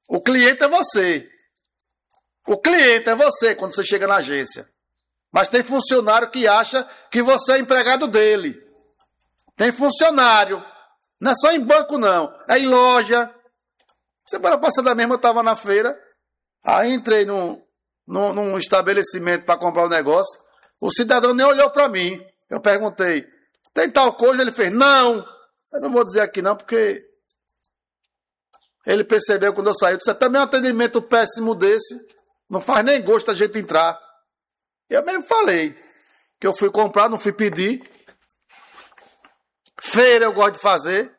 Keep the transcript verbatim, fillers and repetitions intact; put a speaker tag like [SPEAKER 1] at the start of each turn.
[SPEAKER 1] O cliente é você. O cliente é você quando você chega na agência. Mas tem funcionário que acha que você é empregado dele. Tem funcionário. Não é só em banco, não. É em loja. Semana passada mesmo eu estava na feira. Aí entrei num, num, num estabelecimento para comprar um negócio. O cidadão nem olhou para mim. Eu perguntei, tem tal coisa? Ele fez, não. Eu não vou dizer aqui não, porque ele percebeu quando eu saí. Isso é também um atendimento péssimo desse. Não faz nem gosto a gente entrar. Eu mesmo falei que eu fui comprar, não fui pedir. Feira eu gosto de fazer.